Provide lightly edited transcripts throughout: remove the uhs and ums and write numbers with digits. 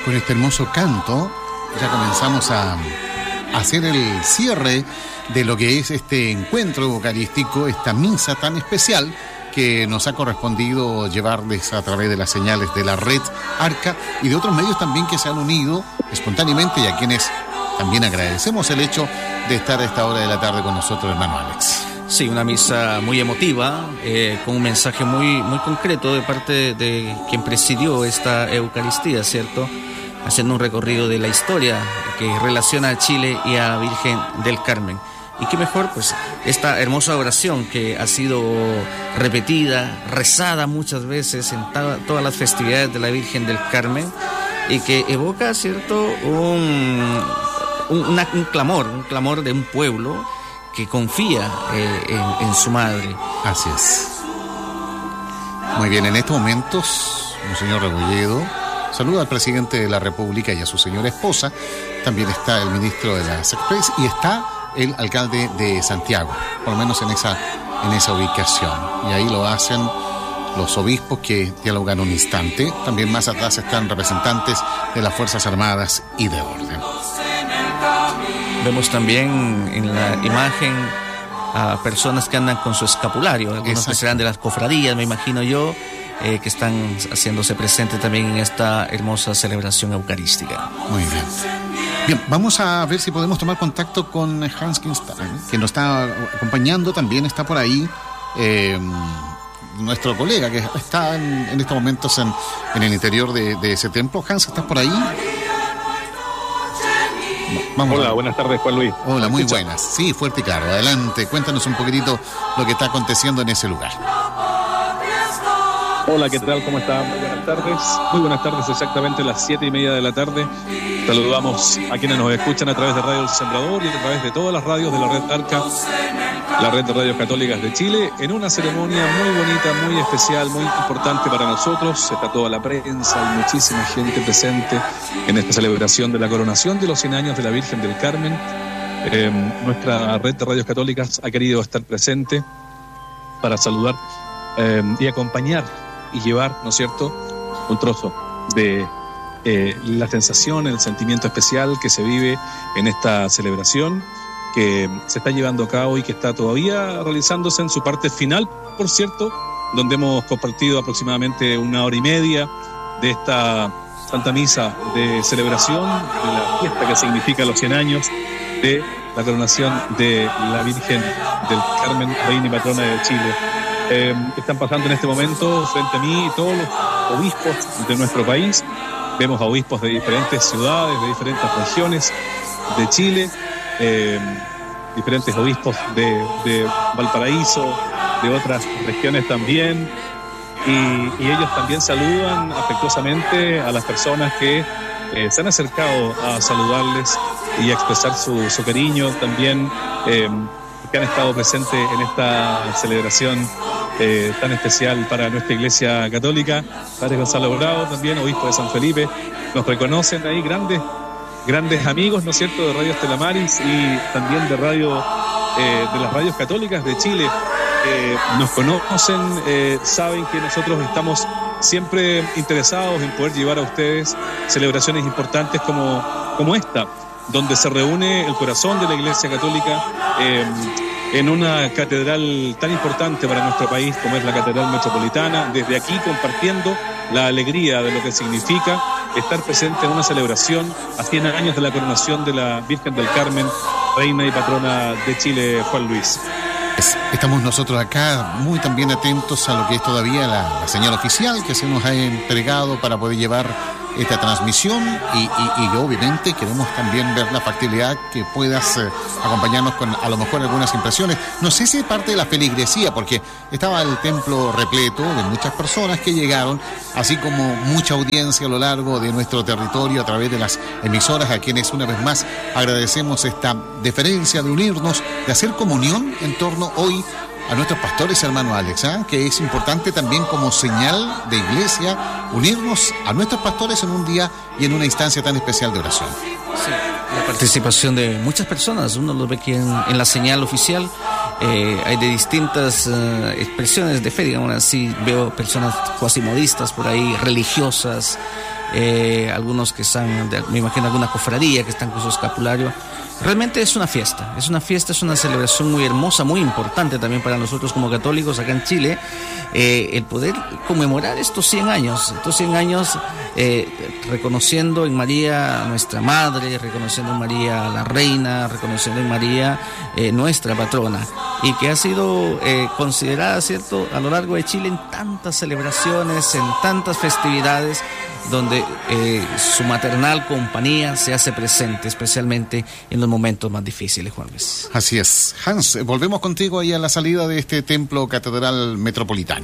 Con este hermoso canto ya comenzamos a hacer el cierre de lo que es este encuentro eucarístico, esta misa tan especial que nos ha correspondido llevarles a través de las señales de la red Arca y de otros medios también que se han unido espontáneamente y a quienes también agradecemos el hecho de estar a esta hora de la tarde con nosotros, hermano Alex. Sí, una misa muy emotiva, con un mensaje muy concreto de parte de quien presidió esta Eucaristía, ¿cierto? Haciendo un recorrido de la historia que relaciona a Chile y a Virgen del Carmen. Y qué mejor, pues, esta hermosa oración que ha sido repetida, rezada muchas veces en todas las festividades de la Virgen del Carmen y que evoca, ¿cierto?, un clamor de un pueblo que confía en su madre. Así es. Muy bien, en estos momentos, Monseñor Rebolledo saluda al presidente de la República y a su señora esposa. También está el ministro de las Express y está el alcalde de Santiago, por lo menos en esa ubicación. Y ahí lo hacen los obispos que dialogan un instante. También más atrás están representantes de las Fuerzas Armadas y de orden. Vemos también en la imagen a personas que andan con su escapulario, algunos que serán de las cofradías, me imagino yo, que están haciéndose presentes también en esta hermosa celebración eucarística. Muy bien. Bien, vamos a ver si podemos tomar contacto con Hans Kinstein, que nos está acompañando, también está por ahí nuestro colega que está en estos momentos en el interior de ese templo. Hans, ¿estás por ahí? Vamos. Hola, buenas tardes, Juan Luis. Hola, muy buenas. Sí, fuerte y claro. Adelante, cuéntanos un poquitito lo que está aconteciendo en ese lugar. Hola, ¿qué tal? ¿Cómo están? Muy buenas tardes. Muy buenas tardes, exactamente las 7:30 de la tarde. Saludamos a quienes nos escuchan a través de Radio El Sembrador y a través de todas las radios de la red Arca, la red de radios católicas de Chile, en una ceremonia muy bonita, muy especial, muy importante para nosotros. Está toda la prensa, hay muchísima gente presente en esta celebración de la coronación de los 100 años de la Virgen del Carmen. Nuestra red de radios católicas ha querido estar presente para saludar y acompañar y llevar, ¿no es cierto?, un trozo de la sensación, el sentimiento especial que se vive en esta celebración que se está llevando a cabo y que está todavía realizándose en su parte final, por cierto, donde hemos compartido aproximadamente 1 hora y media de esta Santa Misa de celebración de la fiesta que significa los 100 años de la coronación de la Virgen del Carmen, reina y patrona de Chile. Están pasando en este momento frente a mí todos los obispos de nuestro país. Vemos a obispos de diferentes ciudades, de diferentes regiones de Chile, diferentes obispos de Valparaíso, de otras regiones también, y ellos también saludan afectuosamente a las personas que se han acercado a saludarles y a expresar su cariño también, que han estado presentes en esta celebración tan especial para nuestra Iglesia Católica. Padre Gonzalo Bravo, también obispo de San Felipe, nos reconocen ahí grandes amigos, ¿no es cierto?, de Radio Estela Maris y también de las radios católicas de Chile. Nos conocen, saben que nosotros estamos siempre interesados en poder llevar a ustedes celebraciones importantes como esta, donde se reúne el corazón de la Iglesia Católica en una catedral tan importante para nuestro país como es la Catedral Metropolitana, desde aquí compartiendo la alegría de lo que significa estar presente en una celebración a 100 años de la coronación de la Virgen del Carmen, reina y patrona de Chile, Juan Luis. Estamos nosotros acá muy también atentos a lo que es todavía la señal oficial que se nos ha entregado para poder llevar esta transmisión y obviamente queremos también ver la factibilidad que puedas acompañarnos con a lo mejor algunas impresiones. No sé si es parte de la feligresía, porque estaba el templo repleto de muchas personas que llegaron, así como mucha audiencia a lo largo de nuestro territorio a través de las emisoras, a quienes una vez más agradecemos esta deferencia de unirnos, de hacer comunión en torno hoy a nuestros pastores, hermano Alex, que es importante también como señal de iglesia unirnos a nuestros pastores en un día y en una instancia tan especial de oración. Sí, la participación de muchas personas, uno lo ve aquí en la señal oficial, hay de distintas expresiones de fe, digamos así, veo personas cuasimodistas por ahí, religiosas, algunos que están, me imagino alguna cofradía que están con su escapulario. Realmente es una fiesta, es una celebración muy hermosa, muy importante también para nosotros como católicos acá en Chile, el poder conmemorar estos 100 años, reconociendo en María nuestra Madre, reconociendo en María la Reina, reconociendo en María nuestra patrona, y que ha sido considerada, ¿cierto?, a lo largo de Chile en tantas celebraciones, en tantas festividades, donde su maternal compañía se hace presente, especialmente en los momentos más difíciles, Juan Luis. Así es. Hans, volvemos contigo ahí a la salida de este templo catedral metropolitano.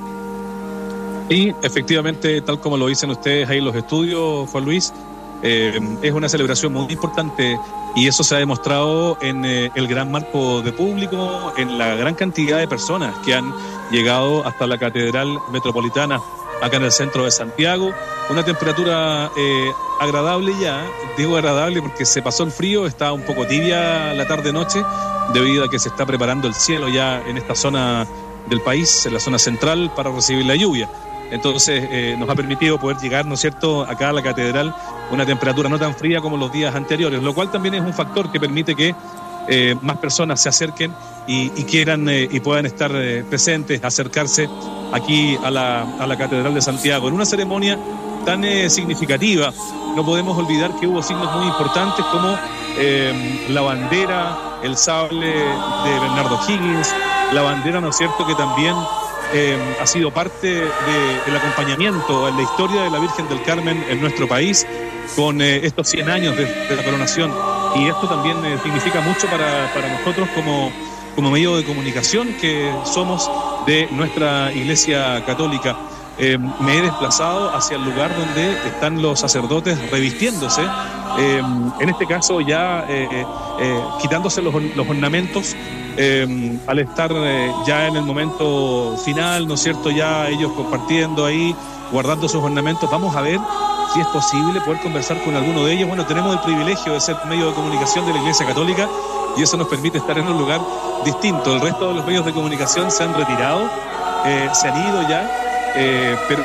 Y efectivamente, tal como lo dicen ustedes ahí en los estudios, Juan Luis, es una celebración muy importante, y eso se ha demostrado en el gran marco de público, en la gran cantidad de personas que han llegado hasta la catedral metropolitana acá en el centro de Santiago. Una temperatura agradable ya, digo agradable porque se pasó el frío, está un poco tibia la tarde-noche, debido a que se está preparando el cielo ya en esta zona del país, en la zona central, para recibir la lluvia. Entonces nos ha permitido poder llegar, ¿no es cierto?, acá a la catedral, una temperatura no tan fría como los días anteriores, lo cual también es un factor que permite que más personas se acerquen y quieran y puedan estar presentes, acercarse aquí a la Catedral de Santiago. En una ceremonia tan significativa, no podemos olvidar que hubo signos muy importantes como la bandera, el sable de Bernardo Higgins, la bandera, ¿no es cierto?, que también ha sido parte del acompañamiento en la historia de la Virgen del Carmen en nuestro país, con estos 100 años de la coronación. Y esto también significa mucho para nosotros como medio de comunicación que somos de nuestra Iglesia Católica. Me he desplazado hacia el lugar donde están los sacerdotes revistiéndose, en este caso ya quitándose los ornamentos, al estar ya en el momento final, ¿no es cierto?, ya ellos compartiendo ahí, guardando sus ornamentos. Vamos a ver si es posible poder conversar con alguno de ellos. Bueno, tenemos el privilegio de ser medio de comunicación de la Iglesia Católica y eso nos permite estar en un lugar distinto. El resto de los medios de comunicación se han retirado, se han ido ya, pero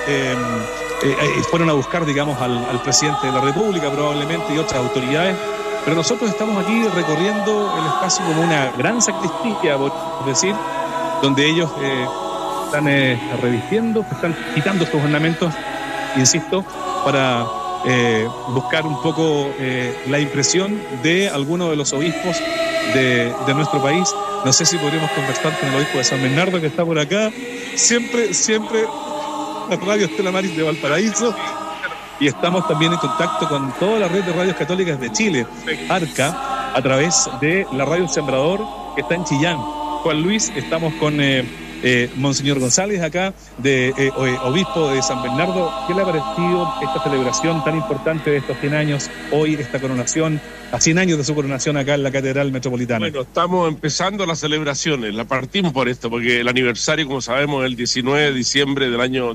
fueron a buscar, digamos, al presidente de la República probablemente y otras autoridades. Pero nosotros estamos aquí recorriendo el espacio como una gran sacristía, por decir, donde ellos están revistiendo, están quitando sus ornamentos, insisto, para buscar un poco la impresión de algunos de los obispos de nuestro país. No sé si podríamos conversar con el obispo de San Bernardo, que está por acá. Siempre la radio Estela Maris de Valparaíso. Y estamos también en contacto con toda la red de radios católicas de Chile, ARCA, a través de la radio El Sembrador, que está en Chillán. Juan Luis, estamos con Monseñor González acá, obispo de San Bernardo. ¿Qué le ha parecido esta celebración tan importante de estos 100 años, hoy esta coronación, a 100 años de su coronación acá en la Catedral Metropolitana? Bueno, estamos empezando las celebraciones, la partimos por esto, porque el aniversario, como sabemos, es el 19 de diciembre del año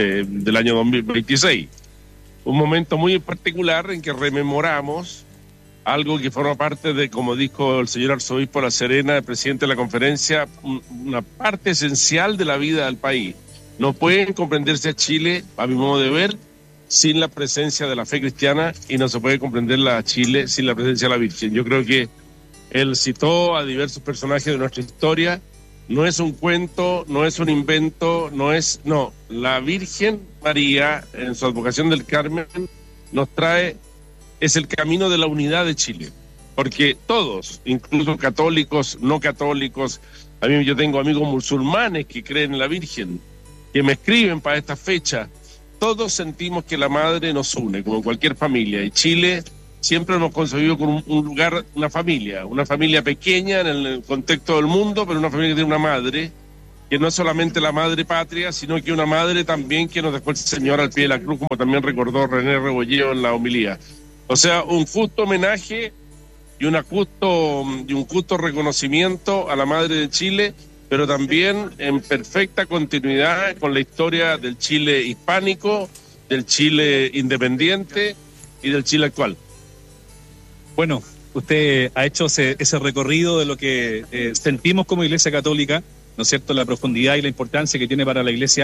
2026. Un momento muy particular en que rememoramos algo que forma parte de, como dijo el señor arzobispo La Serena, el presidente de la conferencia, una parte esencial de la vida del país. No pueden comprenderse a Chile, a mi modo de ver, sin la presencia de la fe cristiana, y no se puede comprender a Chile sin la presencia de la Virgen. Yo creo que él citó a diversos personajes de nuestra historia. No es un cuento, no es un invento, no, la Virgen María, en su advocación del Carmen, nos trae, es el camino de la unidad de Chile, porque todos, incluso católicos, no católicos, yo tengo amigos musulmanes que creen en la Virgen, que me escriben para esta fecha, todos sentimos que la Madre nos une, como cualquier familia, y Chile siempre hemos concebido como un lugar, una familia pequeña en el contexto del mundo, pero una familia que tiene una madre, que no es solamente la madre patria, sino que una madre también que nos dejó el Señor al pie de la cruz, como también recordó René Rebolleo en la homilía. O sea, un justo homenaje y un justo reconocimiento a la Madre de Chile, pero también en perfecta continuidad con la historia del Chile hispánico, del Chile independiente y del Chile actual. Bueno, usted ha hecho ese recorrido de lo que sentimos como Iglesia Católica, ¿no es cierto?, la profundidad y la importancia que tiene para la Iglesia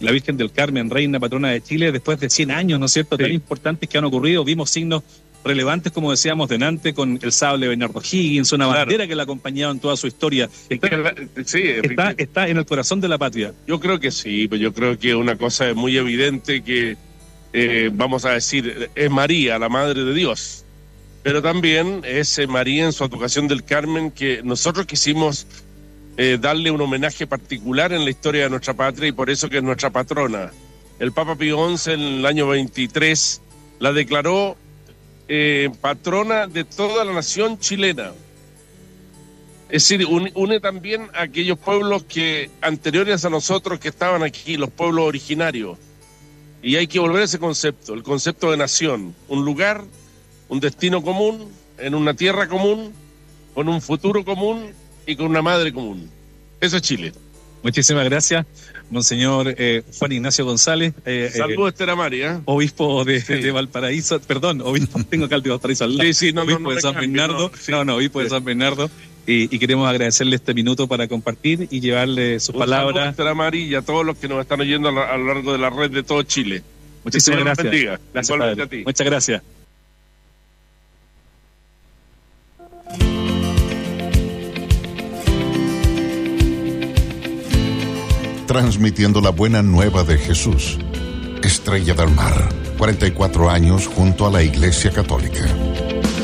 la Virgen del Carmen, reina patrona de Chile, después de 100 años, ¿no es cierto?, tan importantes que han ocurrido. Vimos signos relevantes, como decíamos delante, con el sable de Bernardo Higgins, una bandera que la acompañaba en toda su historia. Está en el corazón de la patria. Yo creo que sí, pero yo creo que una cosa es muy evidente que, vamos a decir, es María, la Madre de Dios. Pero también es María en su advocación del Carmen, que nosotros quisimos darle un homenaje particular en la historia de nuestra patria, y por eso que es nuestra patrona. El Papa Pío XI en el año 23 la declaró patrona de toda la nación chilena. Es decir, une también a aquellos pueblos que anteriores a nosotros que estaban aquí, los pueblos originarios. Y hay que volver a ese concepto, el concepto de nación, un lugar, un destino común, en una tierra común, con un futuro común y con una madre común. Eso es Chile. Muchísimas gracias, monseñor Juan Ignacio González. Saludos, Estela María. Obispo de Valparaíso, perdón, obispo, tengo acá el de Valparaíso al lado. Obispo de San Bernardo. Obispo de San Bernardo. Y queremos agradecerle este minuto para compartir y llevarle sus palabras. Saludos, Estela María, y a todos los que nos están oyendo a lo largo de la red de todo Chile. Muchísimas gracias. Gracias, padre. A ti. Muchas gracias. Transmitiendo la buena nueva de Jesús. Estrella del Mar, 44 años junto a la Iglesia Católica.